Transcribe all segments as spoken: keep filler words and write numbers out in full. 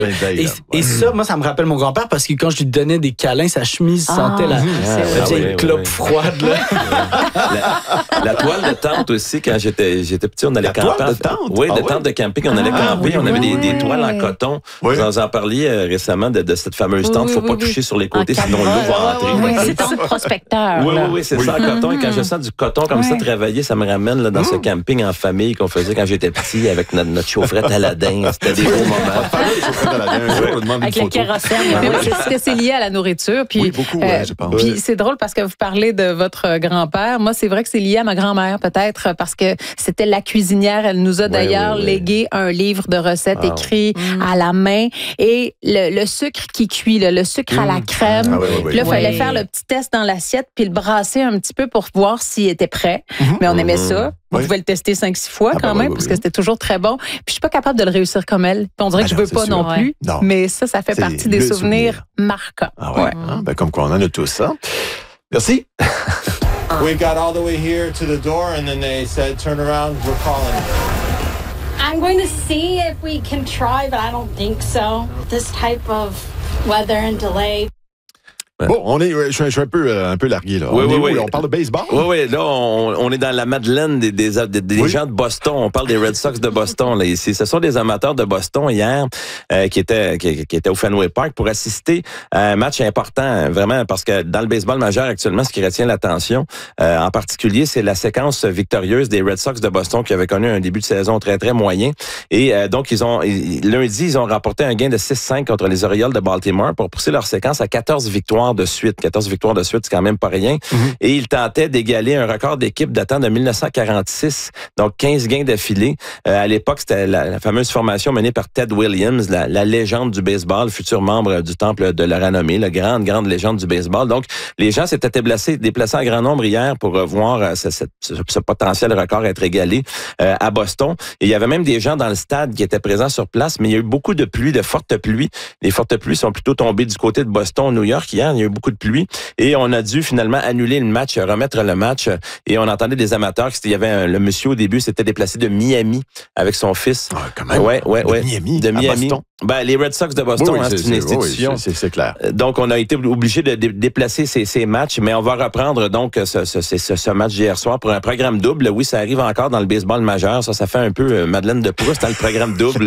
Et, et ça, moi, ça me rappelle mon grand-père parce que quand je lui donnais des câlins, sa chemise ah, sentait la, la vieille oui, clope oui, froide. Là. la, la toile de tente aussi, quand j'étais, j'étais petit, on allait la camper. Toile de tente? Oui, ah, de oui? tente de camping, on allait ah, camper. Oui, on avait oui, des, oui. des toiles en coton. Oui. Vous en parliez euh, récemment de, de cette fameuse tente. Il ne faut pas toucher sur les côtés, sinon l'eau va entrer. Oui, c'est tente prospecteur. Oui, oui, oui, c'est ça, en coton. Et quand je sens du coton comme ça travailler, ça me ramène là, dans ce camping en famille qu'on faisait quand j'étais petit avec notre, notre chaufferette Aladin. C'était des beaux moments. Avec le kérosène. Mais oui, est-ce que c'est lié à la nourriture? Puis, oui, beaucoup, ouais, je pense. Puis c'est drôle parce que vous parlez de votre grand-père. Moi, c'est vrai que c'est lié à ma grand-mère, peut-être, parce que c'était la cuisinière. Elle nous a d'ailleurs oui, oui, oui. légué un livre de recettes ah, écrit mm. à la main. Et le, le sucre qui cuit, là, le sucre mm. à la crème. Ah, oui, oui, puis là, il oui. fallait faire le petit test dans l'assiette puis le brasser un petit peu pour voir s'il était prêt. Mm-hmm. Mais on aimait ça. On oui. pouvait le tester cinq, six fois ah, quand ben, même, oui, parce oui. que c'était toujours très bon. Puis je suis pas capable de le réussir comme elle. Puis on dirait ben que je veux pas sûr. non plus. Non. Mais ça, ça fait c'est partie des souvenirs souvenir. marquants. Ah ouais. ouais. Ah, ben, comme quoi, on en a tous, hein? Merci. We got all the way here to the door, and then they said, turn around, we're calling. I'm going to see if we can try, but I don't think so. This type of weather and delay. Bon, on est, je, suis, je suis un peu, un peu largué, là. Oui, on, oui, est oui. Où, on parle de baseball? Oui, oui, là, on, on est dans la Madeleine des, des, des, des oui. gens de Boston. On parle des Red Sox de Boston, là, ici. Ce sont des amateurs de Boston, hier, euh, qui étaient, qui, qui étaient au Fenway Park pour assister à un match important, vraiment, parce que dans le baseball majeur, actuellement, ce qui retient l'attention, euh, en particulier, c'est la séquence victorieuse des Red Sox de Boston qui avait connu un début de saison très, très moyen. Et euh, donc, ils ont, ils, lundi, ils ont rapporté un gain de six cinq contre les Orioles de Baltimore pour pousser leur séquence à quatorze victoires de suite. quatorze victoires de suite, c'est quand même pas rien. Mm-hmm. Et il tentait d'égaler un record d'équipe datant de dix-neuf cent quarante-six, donc quinze gains d'affilée. Euh, à l'époque, c'était la, la fameuse formation menée par Ted Williams, la, la légende du baseball, futur membre du Temple de la renommée, la grande, grande légende du baseball. Donc, les gens s'étaient déplacés, déplacés en grand nombre hier pour voir euh, ce, ce, ce potentiel record être égalé euh, à Boston. Et il y avait même des gens dans le stade qui étaient présents sur place, mais il y a eu beaucoup de pluie, de fortes pluies. Les fortes pluies sont plutôt tombées du côté de Boston, New York. Hier, il y a eu beaucoup de pluie. Et on a dû finalement annuler le match, remettre le match. Et on entendait des amateurs. Il y avait un, le monsieur au début s'était déplacé de Miami avec son fils. Ah, quand même. Ouais, ouais, de ouais. Miami. De Miami. Boston. Ben, les Red Sox de Boston, oui, oui, hein, c'est, c'est une institution. Oui, c'est, c'est clair. Donc, on a été obligé de dé- déplacer ces, ces matchs, mais on va reprendre donc ce, ce, ce, ce match d'hier soir pour un programme double. Oui, ça arrive encore dans le baseball majeur. Ça, ça fait un peu euh, Madeleine de Proust dans le programme double.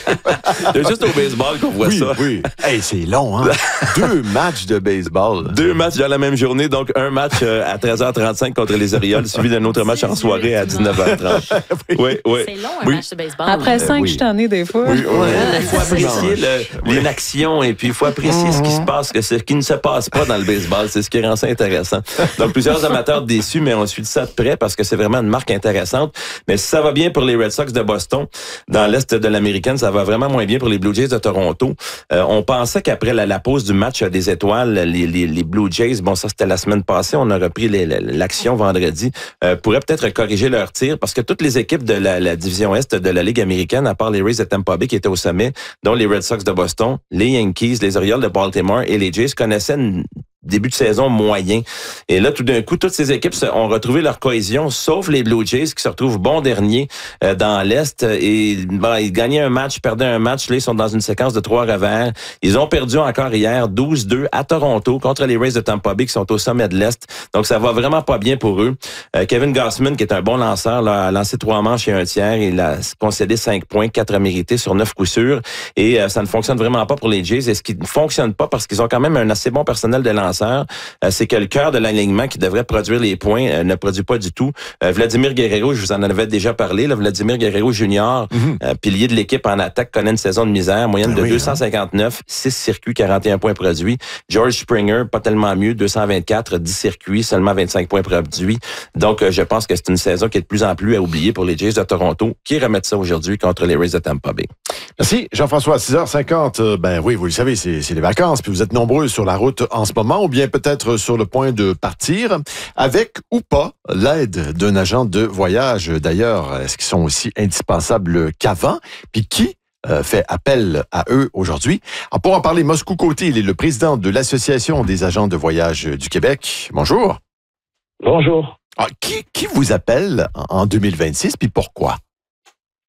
C'est juste au baseball qu'on voit oui, ça. Oui, hey, c'est long, hein? Deux matchs de baseball. Deux matchs dans la même journée. Donc, un match euh, à treize heures trente-cinq contre les Orioles, suivi d'un autre match en soirée à dix-neuf heures trente. oui, oui. C'est long, un oui. match de baseball. Après cinq, oui. je t'en ai des fois. Oui, oui. Ouais, il faut apprécier le, l'inaction et puis il faut apprécier ce qui se passe, que ce qui ne se passe pas dans le baseball. C'est ce qui rend ça intéressant. Donc, plusieurs amateurs déçus, mais on suit ça de près parce que c'est vraiment une marque intéressante. Mais si ça va bien pour les Red Sox de Boston, dans l'Est de l'Américaine, ça va vraiment moins bien pour les Blue Jays de Toronto. Euh, on pensait qu'après la, la pause du match des étoiles, les, les, les Blue Jays, bon, ça c'était la semaine passée, on a repris les, l'action vendredi, euh, pourraient peut-être corriger leur tir parce que toutes les équipes de la, la division Est de la Ligue américaine, à part les Rays de Tampa Bay qui étaient au sommet, dont les Red Sox de Boston, les Yankees, les Orioles de Baltimore et les Jays connaissaient une début de saison moyen. Et là, tout d'un coup, toutes ces équipes ont retrouvé leur cohésion, sauf les Blue Jays qui se retrouvent bons derniers euh, dans l'Est. Et bon, ils gagnaient un match, perdaient un match. Là, ils sont dans une séquence de trois revers. Ils ont perdu encore hier douze deux à Toronto contre les Rays de Tampa Bay qui sont au sommet de l'Est. Donc, ça va vraiment pas bien pour eux. Euh, Kevin Gausman, qui est un bon lanceur, là, a lancé trois manches et un tiers. Il a concédé cinq points, quatre mérités sur neuf coups sûrs. Et euh, ça ne fonctionne vraiment pas pour les Jays. Et ce qui ne fonctionne pas, parce qu'ils ont quand même un assez bon personnel de lanceurs, Euh, c'est que le cœur de l'alignement qui devrait produire les points euh, ne produit pas du tout. Euh, Vladimir Guerrero, je vous en avais déjà parlé, là, Vladimir Guerrero junior, mm-hmm. euh, pilier de l'équipe en attaque, connaît une saison de misère, moyenne de oui, deux cent cinquante-neuf, hein. six circuits, quarante et un points produits. George Springer, pas tellement mieux, deux cent vingt-quatre, dix circuits, seulement vingt-cinq points produits. Donc, euh, je pense que c'est une saison qui est de plus en plus à oublier pour les Jays de Toronto, qui remettent ça aujourd'hui contre les Rays de Tampa Bay. Merci, Jean-François. À six heures cinquante, euh, ben oui, vous le savez, c'est, c'est les vacances, puis vous êtes nombreux sur la route en ce moment, ou bien peut-être sur le point de partir, avec ou pas l'aide d'un agent de voyage. D'ailleurs, est-ce qu'ils sont aussi indispensables qu'avant? Puis qui euh, fait appel à eux aujourd'hui? Alors, pour en parler, Moscou Côté, il est le président de l'Association des agents de voyage du Québec. Bonjour. Bonjour. Alors, qui, qui vous appelle en deux mille vingt-six, puis pourquoi?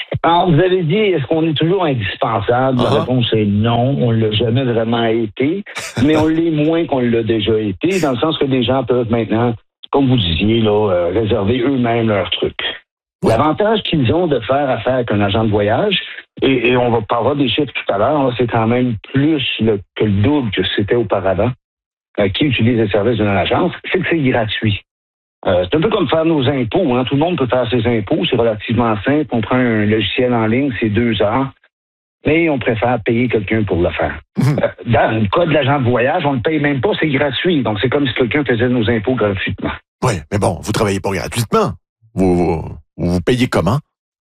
Alors, vous avez dit, est-ce qu'on est toujours indispensable? La uh-huh. réponse est non, on ne l'a jamais vraiment été, mais on l'est moins qu'on l'a déjà été, dans le sens que les gens peuvent maintenant, comme vous disiez, là, euh, réserver eux-mêmes leurs trucs. Ouais. L'avantage qu'ils ont de faire affaire avec un agent de voyage, et, et on va parler des chiffres tout à l'heure, là, c'est quand même plus le, que le double que c'était auparavant, euh, qui utilise les services d'une agence, c'est que c'est gratuit. Euh, c'est un peu comme faire nos impôts. Hein. Tout le monde peut faire ses impôts. C'est relativement simple. On prend un logiciel en ligne, c'est deux heures. Mais on préfère payer quelqu'un pour le faire. Mmh. Euh, dans le cas de l'agent de voyage, on ne le paye même pas, c'est gratuit. Donc, c'est comme si quelqu'un faisait nos impôts gratuitement. Oui, mais bon, vous ne travaillez pas gratuitement. Vous, vous, vous payez comment?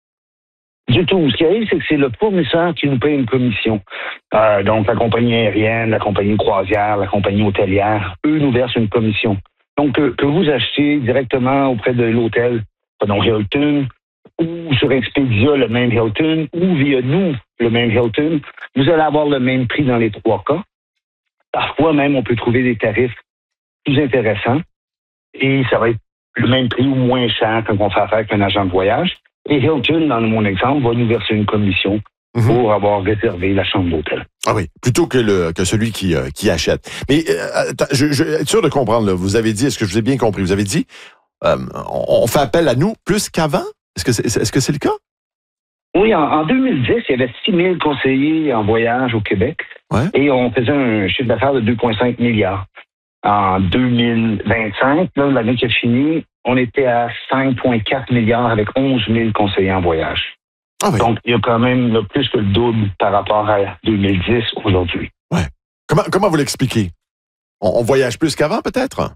Du tout. Ce qui arrive, c'est que c'est le fournisseur qui nous paye une commission. Euh, donc, la compagnie aérienne, la compagnie de croisière, la compagnie hôtelière, eux nous versent une commission. Donc, que, que vous achetez directement auprès de l'hôtel, pardon, Hilton, ou sur Expedia, le même Hilton, ou via nous, le même Hilton, vous allez avoir le même prix dans les trois cas. Parfois même, on peut trouver des tarifs plus intéressants et ça va être le même prix ou moins cher quand on fait affaire avec un agent de voyage. Et Hilton, dans mon exemple, va nous verser une commission mmh. pour avoir réservé la chambre d'hôtel. Ah oui, plutôt que le que celui qui euh, qui achète. Mais euh, attends, je, je être sûr de comprendre. Là, vous avez dit, est-ce que je vous ai bien compris? Vous avez dit, euh, on, on fait appel à nous plus qu'avant? Est-ce que c'est, est-ce que c'est le cas? Oui, en, en deux mille dix, il y avait six mille conseillers en voyage au Québec ouais. et on faisait un chiffre d'affaires de deux virgule cinq milliards. En deux mille vingt-cinq, là, l'année qui a fini, on était à cinq virgule quatre milliards avec onze mille conseillers en voyage. Ah oui. Donc, il y a quand même là, plus que le double par rapport à deux mille dix aujourd'hui. Ouais. Comment, comment vous l'expliquez? On, on voyage plus qu'avant, peut-être?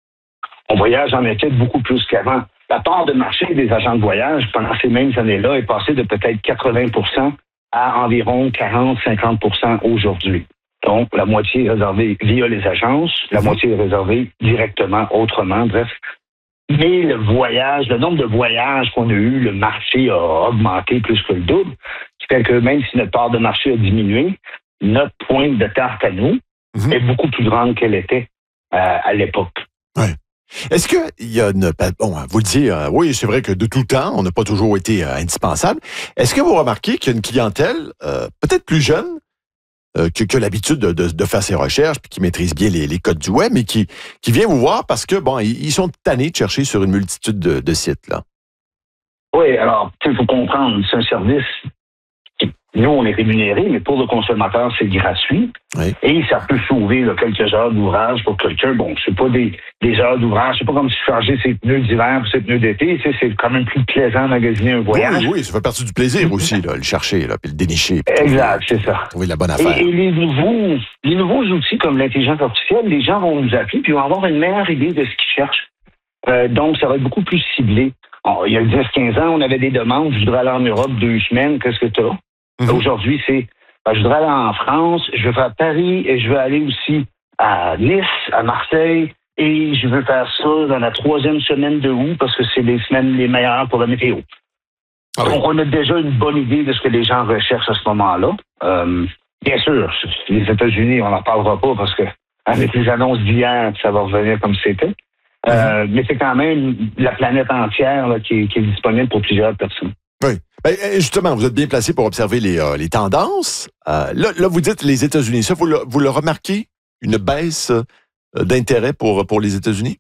On voyage en effet beaucoup plus qu'avant. La part de marché des agents de voyage pendant ces mêmes années-là est passée de peut-être quatre-vingts pour cent à environ quarante à cinquante pour cent aujourd'hui. Donc, la moitié est réservée via les agences, la mmh. moitié est réservée directement, autrement, bref. Mais le voyage, le nombre de voyages qu'on a eu, le marché a augmenté plus que le double. Ce qui fait que même si notre part de marché a diminué, notre pointe de tarte à nous mmh. est beaucoup plus grande qu'elle était euh, à l'époque. Ouais. Est-ce qu'il y a une... Bon, vous le dites, euh, oui, c'est vrai que de tout temps, on n'a pas toujours été euh, indispensable. Est-ce que vous remarquez qu'il y a une clientèle euh, peut-être plus jeune euh, que, que l'habitude de, de, de faire ses recherches puis qui maîtrise bien les, les codes du web, mais qui, qui vient vous voir parce que, bon, ils, ils sont tannés de chercher sur une multitude de, de sites, là? Oui, alors, il faut comprendre, c'est un service... Nous, on est rémunéré, mais pour le consommateur, c'est gratuit. Oui. Et ça peut sauver là, quelques heures d'ouvrage pour quelqu'un. Bon, c'est pas des, des heures d'ouvrage. C'est pas comme si charger ses pneus d'hiver pour ses pneus d'été. C'est, c'est quand même plus plaisant de magasiner un voyage. Oui, oui, ça fait partie du plaisir aussi, là, le chercher, là, puis le dénicher. Puis exact, trouver, c'est ça. Trouver la bonne affaire. Et, et les nouveaux, les nouveaux outils comme l'intelligence artificielle, les gens vont nous appeler puis vont avoir une meilleure idée de ce qu'ils cherchent. Euh, donc, ça va être beaucoup plus ciblé. Alors, il y a dix à quinze ans, on avait des demandes. Je voudrais aller en Europe deux semaines. Qu'est-ce que tu as? Mmh. Aujourd'hui, c'est, ben, je voudrais aller en France, je veux faire Paris et je veux aller aussi à Nice, à Marseille et je veux faire ça dans la troisième semaine de août parce que c'est les semaines les meilleures pour la météo. Ah oui. Donc, on a déjà une bonne idée de ce que les gens recherchent à ce moment-là. Euh, bien sûr, les États-Unis, on n'en parlera pas parce que avec les annonces d'hier, ça va revenir comme c'était. Mmh. Euh, mais c'est quand même la planète entière là, qui, est, qui est disponible pour plusieurs personnes. Oui. Ben, justement, vous êtes bien placé pour observer les, euh, les tendances. Euh, là, là, vous dites les États-Unis. Ça, vous le, vous le remarquez? Une baisse euh, d'intérêt pour, pour les États-Unis?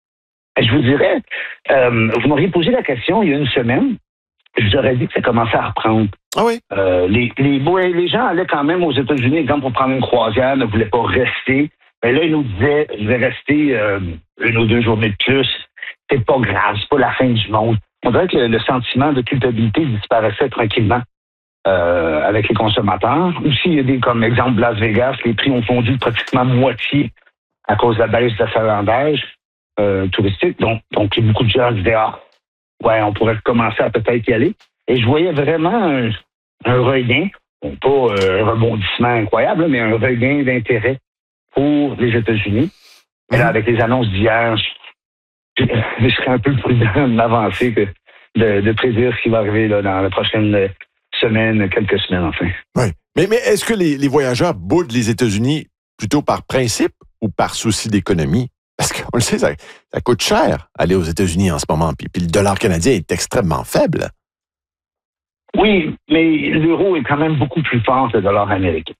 Je vous dirais, euh, vous m'auriez posé la question il y a une semaine. Je vous aurais dit que ça commençait à reprendre. Ah oui? Euh, les, les, les gens allaient quand même aux États-Unis, exemple, pour prendre une croisière, ne voulaient pas rester. Mais là, ils nous disaient, je vais rester euh, une ou deux journées de plus. C'est pas grave, c'est pas la fin du monde. On dirait que le, le sentiment de culpabilité disparaissait tranquillement euh, avec les consommateurs. Aussi, il y a des, comme exemple Las Vegas, les prix ont fondu pratiquement moitié à cause de la baisse de l'achalandage euh, touristique. Donc, donc, beaucoup de gens disaient, ah, ouais, on pourrait commencer à peut-être y aller. Et je voyais vraiment un, un regain, bon, pas euh, un rebondissement incroyable, mais un regain d'intérêt pour les États-Unis. Et là, avec les annonces d'hier, je, je serais un peu prudent de m'avancer que de, de prédire ce qui va arriver là, dans la prochaine semaine, quelques semaines enfin. Oui. Mais, mais est-ce que les, les voyageurs boudent les États-Unis plutôt par principe ou par souci d'économie? Parce qu'on le sait, ça, ça coûte cher aller aux États-Unis en ce moment, puis, puis le dollar canadien est extrêmement faible. Oui, mais l'euro est quand même beaucoup plus fort que le dollar américain.